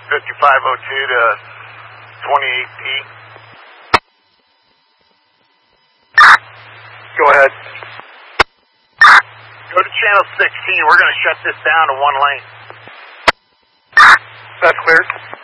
5502 to 28P. Go ahead. Go to channel 16. We're going to shut this down to one lane. That's clear.